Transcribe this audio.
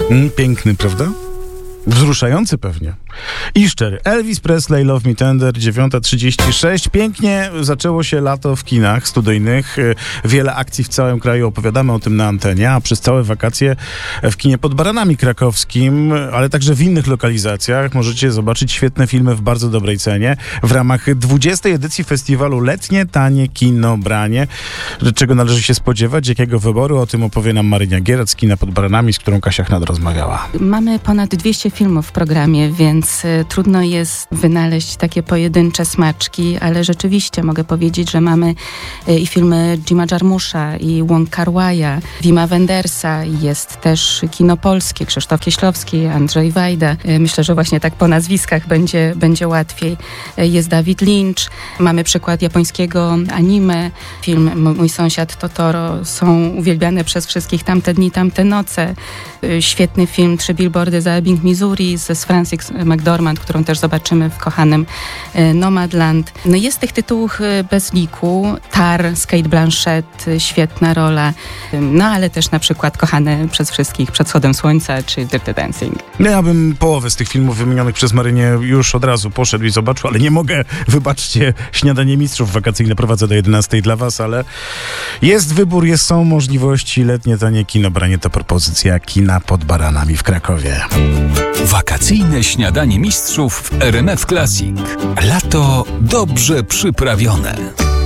Piękny, prawda? Wzruszający pewnie. I szczery. Elvis Presley, Love Me Tender, 9:36. Pięknie zaczęło się lato w kinach studyjnych. Wiele akcji w całym kraju, opowiadamy o tym na antenie, a przez całe wakacje w kinie pod Baranami krakowskim, ale także w innych lokalizacjach możecie zobaczyć świetne filmy w bardzo dobrej cenie w ramach 20. edycji festiwalu Letnie Tanie Kino Branie. Czego należy się spodziewać? Jakiego wyboru? O tym opowie nam Marynia Gierac z kina pod Baranami, z którą Kasia Chnad rozmawiała. Mamy ponad 200 filmów w programie, więc trudno jest wynaleźć takie pojedyncze smaczki, ale rzeczywiście mogę powiedzieć, że mamy i filmy Jima Jarmusza, i Wong Kar-waja, Wima Wendersa, jest też kino polskie, Krzysztof Kieślowski, Andrzej Wajda. Myślę, że właśnie tak po nazwiskach będzie łatwiej. Jest David Lynch, mamy przykład japońskiego anime, film Mój sąsiad Totoro, są uwielbiane przez wszystkich Tamte dni, tamte noce. Świetny film 3 billboardy za Ebbing, Missouri z Frances McDormand, którą też zobaczymy w kochanym Nomadland. No jest tych tytułów bez liku. Tar z Cate Blanchett, świetna rola. No ale też na przykład kochane przez wszystkich Przed wschodem słońca czy Dirty Dancing. Ja bym połowę z tych filmów wymienionych przez Marynię już od razu poszedł i zobaczył, ale nie mogę. Wybaczcie, Śniadanie Mistrzów wakacyjne prowadzę do 11 dla was, ale jest wybór, są możliwości. Letnie Tanie Kino Branie to propozycja kina pod Baranami w Krakowie. Wakacyjne Śniadanie Mistrzów w RMF Classic. Lato dobrze przyprawione.